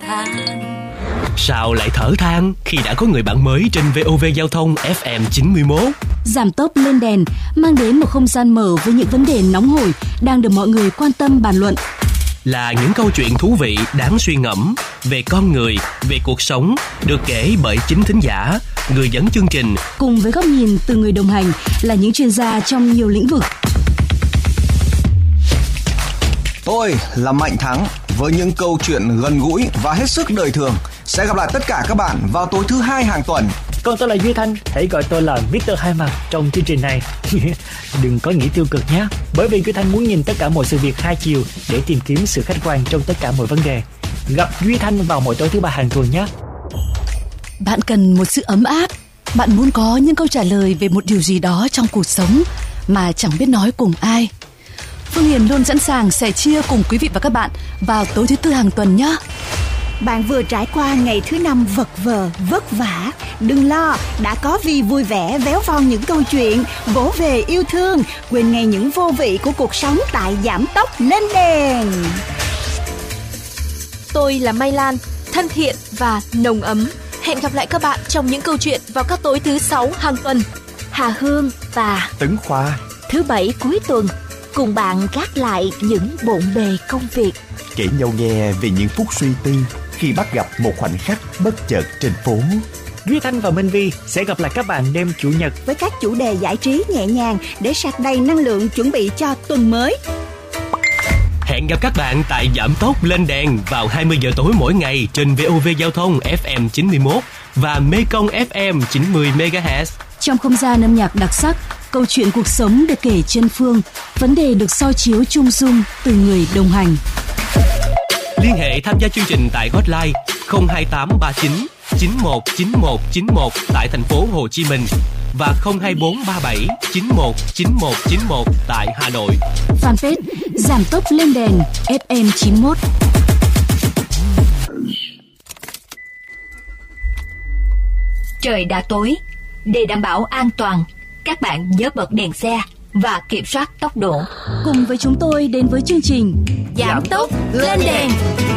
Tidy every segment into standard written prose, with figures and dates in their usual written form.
than. Sao lại thở than khi đã có người bạn mới trên VOV Giao thông FM 91? Giảm tốc lên đèn mang đến một không gian mở với những vấn đề nóng hổi đang được mọi người quan tâm bàn luận. Là những câu chuyện thú vị đáng suy ngẫm về con người, về cuộc sống được kể bởi chính thính giả, người dẫn chương trình. Cùng với góc nhìn từ người đồng hành là những chuyên gia trong nhiều lĩnh vực. Tôi là Mạnh Thắng với những câu chuyện gần gũi và hết sức đời thường. Sẽ gặp lại tất cả các bạn vào tối thứ Hai hàng tuần. Còn tôi là Duy Thanh, hãy gọi tôi là Mr. Hai Mặt trong chương trình này. Đừng có nghĩ tiêu cực nhé, bởi vì Duy Thanh muốn nhìn tất cả mọi sự việc hai chiều để tìm kiếm sự khách quan trong tất cả mọi vấn đề. Gặp Duy Thanh vào mỗi tối thứ Ba hàng tuần nhé. Bạn cần một sự ấm áp, bạn muốn có những câu trả lời về một điều gì đó trong cuộc sống mà chẳng biết nói cùng ai. Phương Hiền luôn sẵn sàng sẻ chia cùng quý vị và các bạn vào tối thứ Tư hàng tuần nhé. Bạn vừa trải qua ngày thứ Năm vật vờ, vất vả. Đừng lo, đã có Vi vui vẻ véo von những câu chuyện, vỗ về yêu thương, quên ngay những vô vị của cuộc sống tại Giảm tốc lên đèn. Tôi là Mai Lan, thân thiện và nồng ấm. Hẹn gặp lại các bạn trong những câu chuyện vào các tối thứ Sáu hàng tuần. Hà Hương và Tấn Khoa thứ Bảy cuối tuần cùng bạn gác lại những bộn bề công việc, kể nhau nghe về những phút suy tư khi bắt gặp một khoảnh khắc bất chợt trên phố. Duy Thanh và Minh Vi sẽ gặp lại các bạn đêm Chủ nhật với các chủ đề giải trí nhẹ nhàng để sạc đầy năng lượng chuẩn bị cho tuần mới. Hẹn gặp các bạn tại Giảm tốc lên đèn vào 20 giờ tối mỗi ngày trên VOV Giao thông FM 91 và Mekong FM 90 MHz. Trong không gian âm nhạc đặc sắc, câu chuyện cuộc sống được kể chân phương, vấn đề được soi chiếu chung dung từ người đồng hành. Liên hệ tham gia chương trình tại hotline 02839 919191 tại thành phố Hồ Chí Minh và 02437 919191 tại Hà Nội. Fanpage Giảm tốc lên đèn FM 91. Trời đã tối, để đảm bảo an toàn, các bạn nhớ bật đèn xe và kiểm soát tốc độ. Cùng với chúng tôi đến với chương trình Giảm tốc lên đèn.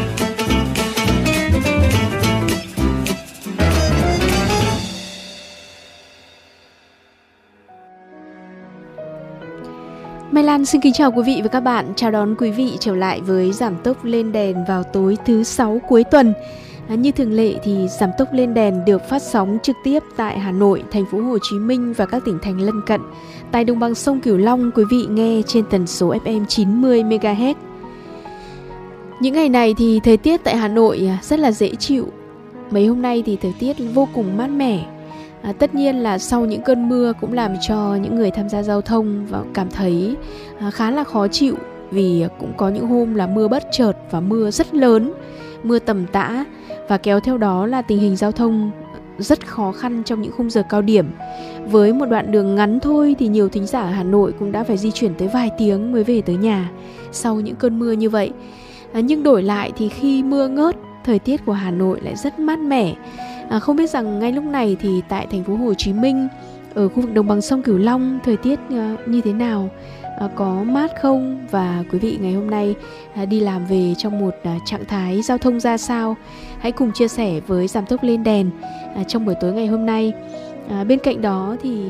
Mai Lan xin kính chào quý vị và các bạn, chào đón quý vị trở lại với Giảm tốc lên đèn vào tối thứ Sáu cuối tuần. Như thường lệ thì Giảm tốc lên đèn được phát sóng trực tiếp tại Hà Nội, thành phố Hồ Chí Minh và các tỉnh thành lân cận. Tại đồng bằng sông Cửu Long, quý vị nghe trên tần số FM 90 MHz. Những ngày này thì thời tiết tại Hà Nội rất là dễ chịu. Mấy hôm nay thì thời tiết vô cùng mát mẻ. Tất nhiên là sau những cơn mưa cũng làm cho những người tham gia giao thông và cảm thấy khá là khó chịu, vì cũng có những hôm là mưa bất chợt và mưa rất lớn, mưa tầm tã, và kéo theo đó là tình hình giao thông rất khó khăn trong những khung giờ cao điểm. Với một đoạn đường ngắn thôi thì nhiều thính giả ở Hà Nội cũng đã phải di chuyển tới vài tiếng mới về tới nhà sau những cơn mưa như vậy. Nhưng đổi lại thì khi mưa ngớt, thời tiết của Hà Nội lại rất mát mẻ. Không biết rằng ngay lúc này thì tại thành phố Hồ Chí Minh, ở khu vực đồng bằng sông Cửu Long, thời tiết như thế nào, có mát không, và quý vị ngày hôm nay đi làm về trong một trạng thái giao thông ra sao? Hãy cùng chia sẻ với Giảm tốc lên đèn trong buổi tối ngày hôm nay. Bên cạnh đó thì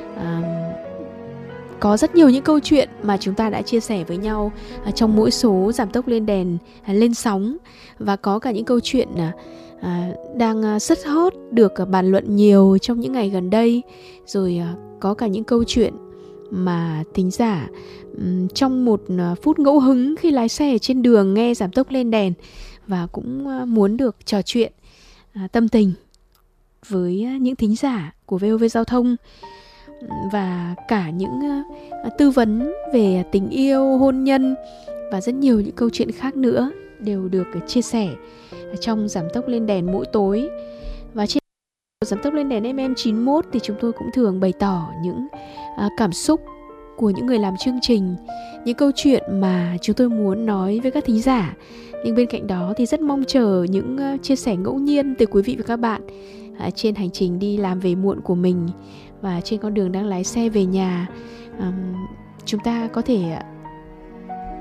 có rất nhiều những câu chuyện mà chúng ta đã chia sẻ với nhau trong mỗi số Giảm tốc lên đèn lên sóng, và có cả những câu chuyện đang rất hot được bàn luận nhiều trong những ngày gần đây. Rồi có cả những câu chuyện mà thính giả trong một phút ngẫu hứng khi lái xe trên đường nghe Giảm tốc lên đèn và cũng muốn được trò chuyện tâm tình với những thính giả của VOV Giao thông, và cả những tư vấn về tình yêu, hôn nhân và rất nhiều những câu chuyện khác nữa đều được chia sẻ trong Giảm tốc lên đèn mỗi tối. Và trên Giảm tốc lên đèn FM 91 thì chúng tôi cũng thường bày tỏ những cảm xúc của những người làm chương trình, những câu chuyện mà chúng tôi muốn nói với các thính giả. Nhưng bên cạnh đó thì rất mong chờ những chia sẻ ngẫu nhiên từ quý vị và các bạn trên hành trình đi làm về muộn của mình, và trên con đường đang lái xe về nhà. Chúng ta có thể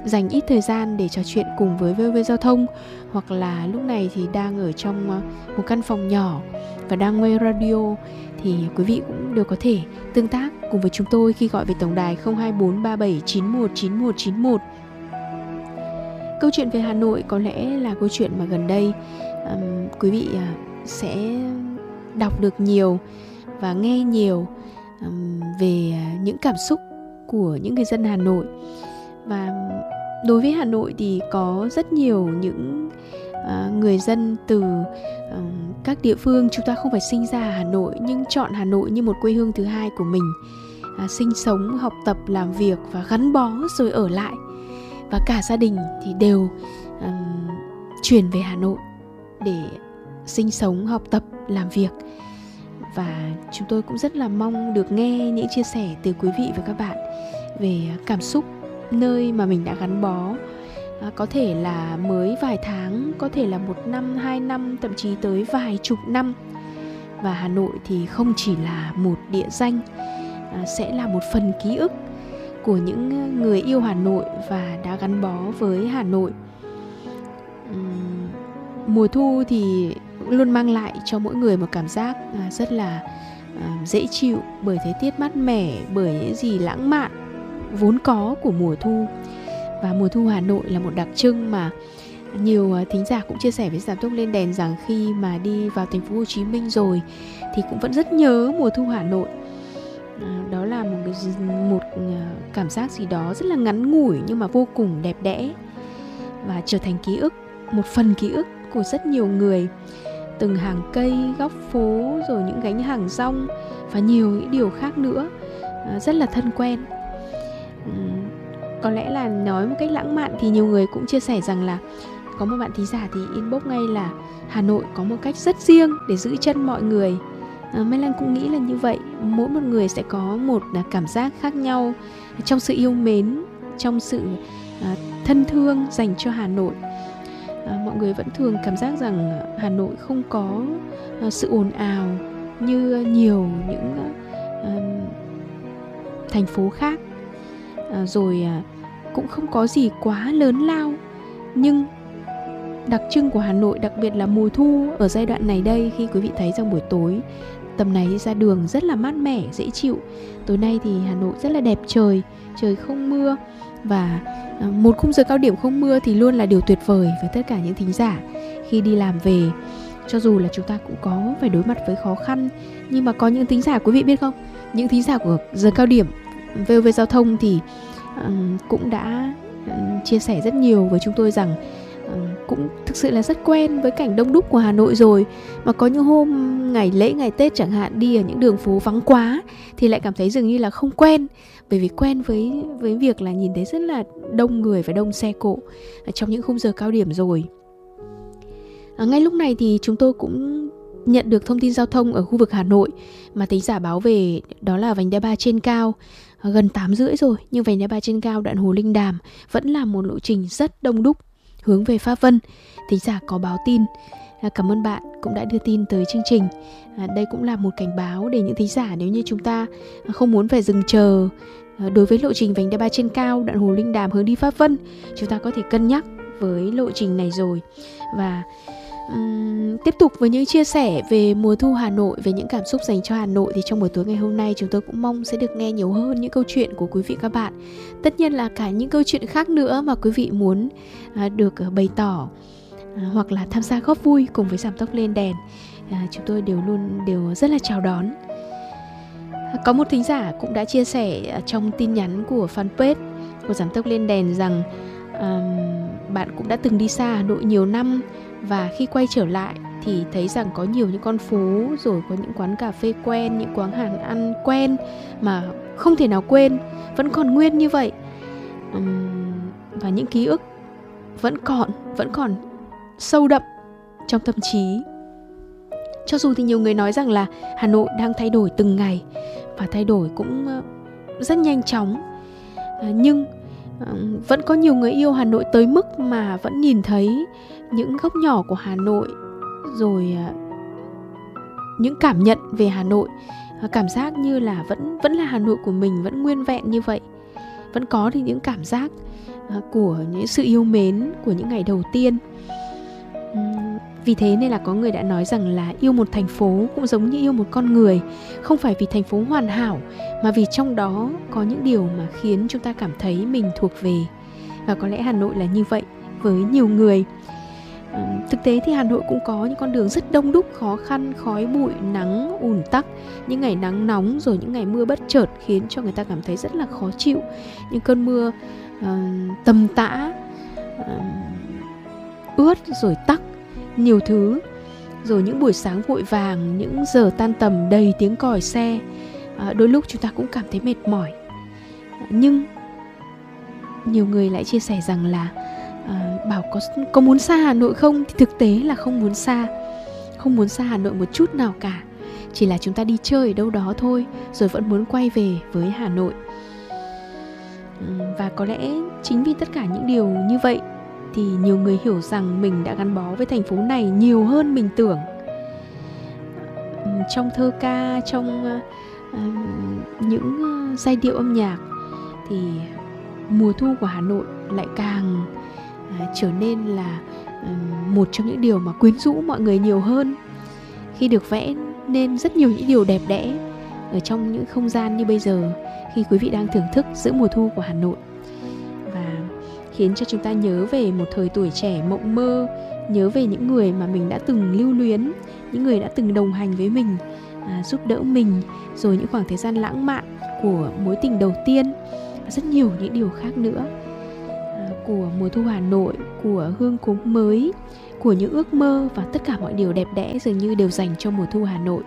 dành ít thời gian để trò chuyện cùng với VOV Giao thông, hoặc là lúc này thì đang ở trong một căn phòng nhỏ và đang nghe radio, thì quý vị cũng đều có thể tương tác cùng với chúng tôi khi gọi về tổng đài 02437919191. Câu chuyện về Hà Nội có lẽ là câu chuyện mà gần đây quý vị sẽ đọc được nhiều và nghe nhiều về những cảm xúc của những người dân Hà Nội. Và đối với Hà Nội thì có rất nhiều những người dân từ các địa phương. Chúng ta không phải sinh ra ở Hà Nội nhưng chọn Hà Nội như một quê hương thứ hai của mình, sinh sống, học tập, làm việc và gắn bó rồi ở lại. Và cả gia đình thì đều chuyển về Hà Nội để sinh sống, học tập, làm việc. Và chúng tôi cũng rất là mong được nghe những chia sẻ từ quý vị và các bạn về cảm xúc nơi mà mình đã gắn bó. Có thể là mới vài tháng, có thể là 1 năm, 2 năm, thậm chí tới vài chục năm. Và Hà Nội thì không chỉ là một địa danh, sẽ là một phần ký ức của những người yêu Hà Nội và đã gắn bó với Hà Nội. Mùa thu thì luôn mang lại cho mỗi người một cảm giác rất là dễ chịu, bởi thời tiết mát mẻ, bởi những gì lãng mạn vốn có của mùa thu. Và mùa thu Hà Nội là một đặc trưng mà nhiều thính giả cũng chia sẻ với Giảm Tốc Lên Đèn rằng khi mà đi vào thành phố Hồ Chí Minh rồi thì cũng vẫn rất nhớ mùa thu Hà Nội. Đó là một cảm giác gì đó rất là ngắn ngủi nhưng mà vô cùng đẹp đẽ, và trở thành ký ức, một phần ký ức của rất nhiều người. Từng hàng cây, góc phố, rồi những gánh hàng rong và nhiều những điều khác nữa rất là thân quen. Có lẽ là nói một cách lãng mạn thì nhiều người cũng chia sẻ rằng là có một bạn thính giả thì inbox ngay là Hà Nội có một cách rất riêng để giữ chân mọi người. Mai Lan cũng nghĩ là như vậy. Mỗi một người sẽ có một cảm giác khác nhau trong sự yêu mến, trong sự thân thương dành cho Hà Nội. Mọi người vẫn thường cảm giác rằng Hà Nội không có sự ồn ào như nhiều những thành phố khác, rồi cũng không có gì quá lớn lao. Nhưng đặc trưng của Hà Nội, đặc biệt là mùa thu ở giai đoạn này đây, khi quý vị thấy rằng buổi tối tầm này ra đường rất là mát mẻ, dễ chịu. Tối nay thì Hà Nội rất là đẹp trời, trời không mưa. Và một khung giờ cao điểm không mưa thì luôn là điều tuyệt vời với tất cả những thính giả khi đi làm về. Cho dù là chúng ta cũng có phải đối mặt với khó khăn, nhưng mà có những thính giả, quý vị biết không, những thính giả của giờ cao điểm VOV Giao thông thì cũng đã chia sẻ rất nhiều với chúng tôi rằng cũng thực sự là rất quen với cảnh đông đúc của Hà Nội rồi. Mà có những hôm ngày lễ, ngày Tết chẳng hạn, đi ở những đường phố vắng quá thì lại cảm thấy dường như là không quen, bởi vì quen với việc là nhìn thấy rất là đông người và đông xe cộ trong những khung giờ cao điểm rồi. Ngay lúc này thì chúng tôi cũng nhận được thông tin giao thông ở khu vực Hà Nội mà thính giả báo về, đó là vành đai 3 trên cao. Gần 8:30 rồi nhưng vành đai 3 trên cao đoạn Hồ Linh Đàm vẫn là một lộ trình rất đông đúc hướng về Pháp Vân. Thính giả có báo tin. Cảm ơn bạn cũng đã đưa tin tới chương trình. Đây cũng là một cảnh báo để những thính giả, nếu như chúng ta không muốn phải dừng chờ đối với lộ trình vành đai 3 trên cao đoạn Hồ Linh Đàm hướng đi Pháp Vân, chúng ta có thể cân nhắc với lộ trình này rồi. Và tiếp tục với những chia sẻ về mùa thu Hà Nội, về những cảm xúc dành cho Hà Nội, thì trong buổi tối ngày hôm nay chúng tôi cũng mong sẽ được nghe nhiều hơn những câu chuyện của quý vị các bạn. Tất nhiên là cả những câu chuyện khác nữa mà quý vị muốn được bày tỏ hoặc là tham gia góp vui cùng với Giảm Tốc Lên Đèn, chúng tôi đều rất là chào đón. Có một thính giả cũng đã chia sẻ trong tin nhắn của fanpage của Giảm Tốc Lên Đèn rằng bạn cũng đã từng đi xa Hà Nội nhiều năm, và khi quay trở lại thì thấy rằng có nhiều những con phố, rồi có những quán cà phê quen, những quán hàng ăn quen mà không thể nào quên, vẫn còn nguyên như vậy. Và những ký ức vẫn còn sâu đậm trong tâm trí. Cho dù thì nhiều người nói rằng là Hà Nội đang thay đổi từng ngày, và thay đổi cũng rất nhanh chóng, nhưng vẫn có nhiều người yêu Hà Nội tới mức mà vẫn nhìn thấy những góc nhỏ của Hà Nội, rồi những cảm nhận về Hà Nội, cảm giác như là vẫn là Hà Nội của mình, vẫn nguyên vẹn như vậy. vẫn có được những cảm giác của những sự yêu mến của những ngày đầu tiên. Vì thế nên là có người đã nói rằng là yêu một thành phố cũng giống như yêu một con người, không phải vì thành phố hoàn hảo mà vì trong đó có những điều mà khiến chúng ta cảm thấy mình thuộc về. Và có lẽ Hà Nội là như vậy với nhiều người. Thực tế thì Hà Nội cũng có những con đường rất đông đúc, khó khăn, khói bụi, nắng, ùn tắc, những ngày nắng nóng, rồi những ngày mưa bất chợt khiến cho người ta cảm thấy rất là khó chịu. Những cơn mưa tầm tã, ướt rồi tắc, nhiều thứ. Rồi những buổi sáng vội vàng, những giờ tan tầm đầy tiếng còi xe. Đôi lúc chúng ta cũng cảm thấy mệt mỏi. Nhưng nhiều người lại chia sẻ rằng là bảo có muốn xa Hà Nội không? Thì thực tế là không muốn xa. Không muốn xa Hà Nội một chút nào cả. Chỉ là chúng ta đi chơi ở đâu đó thôi, rồi vẫn muốn quay về với Hà Nội. Và có lẽ chính vì tất cả những điều như vậy thì nhiều người hiểu rằng mình đã gắn bó với thành phố này nhiều hơn mình tưởng. Trong thơ ca, trong những giai điệu âm nhạc thì mùa thu của Hà Nội lại càng trở nên là một trong những điều mà quyến rũ mọi người nhiều hơn, khi được vẽ nên rất nhiều những điều đẹp đẽ ở trong những không gian như bây giờ, khi quý vị đang thưởng thức giữa mùa thu của Hà Nội, và khiến cho chúng ta nhớ về một thời tuổi trẻ mộng mơ, nhớ về những người mà mình đã từng lưu luyến, những người đã từng đồng hành với mình, giúp đỡ mình, rồi những khoảng thời gian lãng mạn của mối tình đầu tiên, và rất nhiều những điều khác nữa, của mùa thu Hà Nội, của hương cốm mới, của những ước mơ, và tất cả mọi điều đẹp đẽ dường như đều dành cho mùa thu Hà Nội.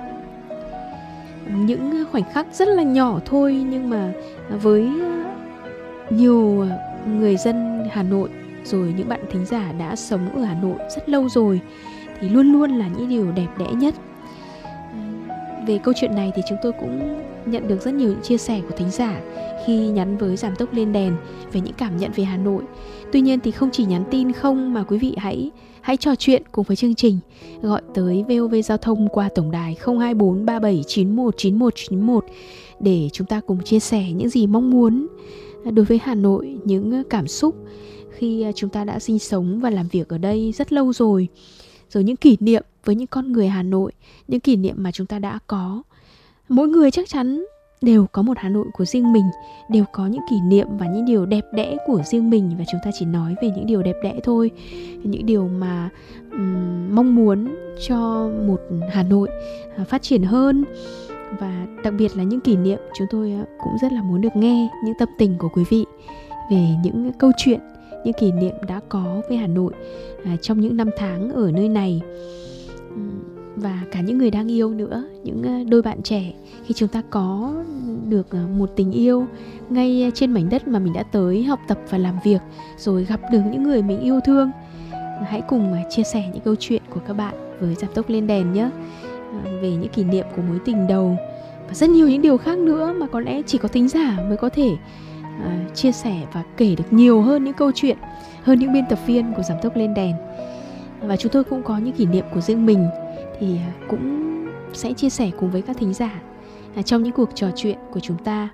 Những khoảnh khắc rất là nhỏ thôi, nhưng mà với nhiều người dân Hà Nội, rồi những bạn thính giả đã sống ở Hà Nội rất lâu rồi, thì luôn luôn là những điều đẹp đẽ nhất. Về câu chuyện này thì chúng tôi cũng nhận được rất nhiều những chia sẻ của thính giả khi nhắn với Giảm Tốc Lên Đèn về những cảm nhận về Hà Nội. Tuy nhiên thì không chỉ nhắn tin không, mà quý vị hãy trò chuyện cùng với chương trình, gọi tới VOV Giao thông qua tổng đài 024 37 91 91 91 để chúng ta cùng chia sẻ những gì mong muốn đối với Hà Nội, những cảm xúc khi chúng ta đã sinh sống và làm việc ở đây rất lâu rồi, rồi những kỷ niệm với những con người Hà Nội, những kỷ niệm mà chúng ta đã có. Mỗi người chắc chắn đều có một Hà Nội của riêng mình, đều có những kỷ niệm và những điều đẹp đẽ của riêng mình, và chúng ta chỉ nói về những điều đẹp đẽ thôi, những điều mà mong muốn cho một Hà Nội phát triển hơn. Và đặc biệt là những kỷ niệm, chúng tôi cũng rất là muốn được nghe những tâm tình của quý vị về những câu chuyện, những kỷ niệm đã có với Hà Nội trong những năm tháng ở nơi này. Và cả những người đang yêu nữa, những đôi bạn trẻ, khi chúng ta có được một tình yêu ngay trên mảnh đất mà mình đã tới học tập và làm việc, rồi gặp được những người mình yêu thương, hãy cùng chia sẻ những câu chuyện của các bạn với Giảm Tốc Lên Đèn nhé, về những kỷ niệm của mối tình đầu và rất nhiều những điều khác nữa mà có lẽ chỉ có thính giả mới có thể chia sẻ và kể được nhiều hơn những câu chuyện, hơn những biên tập viên của Giảm Tốc Lên Đèn. Và chúng tôi cũng có những kỷ niệm của riêng mình thì cũng sẽ chia sẻ cùng với các thính giả trong những cuộc trò chuyện của chúng ta.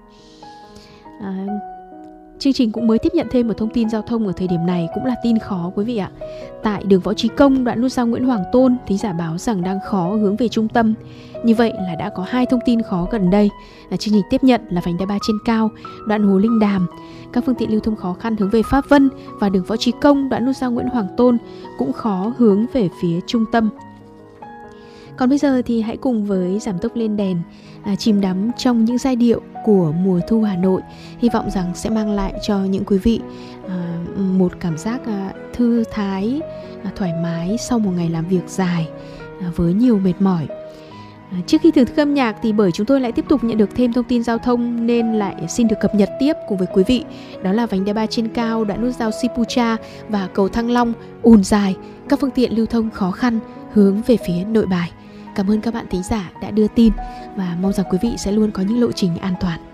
Chương trình cũng mới tiếp nhận thêm một thông tin giao thông ở thời điểm này, cũng là tin khó quý vị ạ. Tại đường Võ Trí Công, đoạn nút giao Nguyễn Hoàng Tôn, thính giả báo rằng đang khó hướng về trung tâm. Như vậy là đã có 2 thông tin khó gần đây. Chương trình tiếp nhận là vành đai 3 trên cao, đoạn Hồ Linh Đàm, các phương tiện lưu thông khó khăn hướng về Pháp Vân, và đường Võ Trí Công, đoạn nút giao Nguyễn Hoàng Tôn cũng khó hướng về phía trung tâm. Còn bây giờ thì hãy cùng với Giảm Tốc Lên Đèn chìm đắm trong những giai điệu của mùa thu Hà Nội. Hy vọng rằng sẽ mang lại cho những quý vị một cảm giác thư thái, thoải mái sau một ngày làm việc dài với nhiều mệt mỏi. Trước khi thưởng thức âm nhạc thì bởi chúng tôi lại tiếp tục nhận được thêm thông tin giao thông nên lại xin được cập nhật tiếp cùng với quý vị. Đó là vành đai 3 trên cao, đoạn nút giao Sipucha và cầu Thăng Long ùn dài, các phương tiện lưu thông khó khăn hướng về phía Nội Bài. Cảm ơn các bạn thính giả đã đưa tin và mong rằng quý vị sẽ luôn có những lộ trình an toàn.